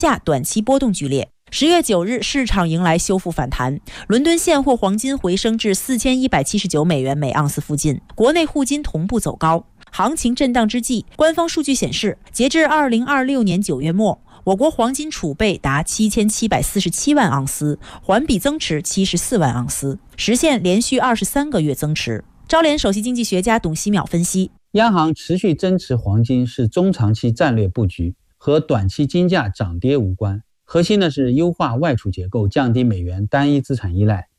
价短期波动剧烈。10月9日，市场迎来修复反弹，伦敦现货黄金回升至4179美元每盎司附近，国内沪金同步走高。行情震荡之际，官方数据显示，截至2026年9月末，我国黄金储备达7747万盎司，环比增持74万盎司，实现连续23个月增持。招联首席经济学家董希淼分析， 央行持续增持黄金是中长期战略布局，和短期金价涨跌无关。核心呢是优化外储结构，降低美元单一资产依赖。